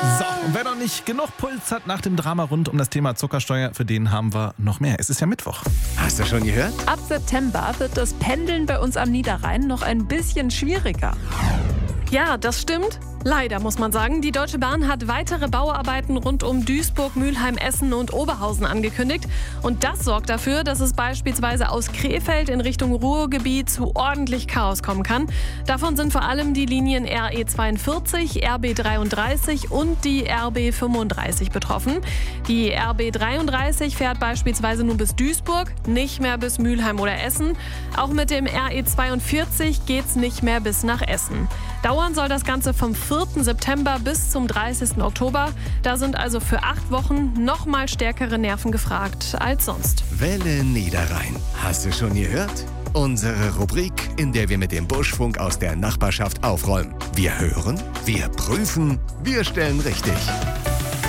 So, und wer noch nicht genug Puls hat nach dem Drama rund um das Thema Zuckersteuer, für den haben wir noch mehr. Es ist ja Mittwoch. Hast du schon gehört? Ab September wird das Pendeln bei uns am Niederrhein noch ein bisschen schwieriger. Ja, das stimmt. Leider muss man sagen, die Deutsche Bahn hat weitere Bauarbeiten rund um Duisburg, Mülheim, Essen und Oberhausen angekündigt. Und das sorgt dafür, dass es beispielsweise aus Krefeld in Richtung Ruhrgebiet zu ordentlich Chaos kommen kann. Davon sind vor allem die Linien RE42, RB33 und die RB35 betroffen. Die RB33 fährt beispielsweise nur bis Duisburg, nicht mehr bis Mülheim oder Essen. Auch mit dem RE42 geht's nicht mehr bis nach Essen. Dauern soll das Ganze vom 4. September bis zum 30. Oktober. Da sind also für 8 Wochen noch mal stärkere Nerven gefragt als sonst. Welle Niederrhein. Hast du schon gehört? Unsere Rubrik, in der wir mit dem Buschfunk aus der Nachbarschaft aufräumen. Wir hören, wir prüfen, wir stellen richtig.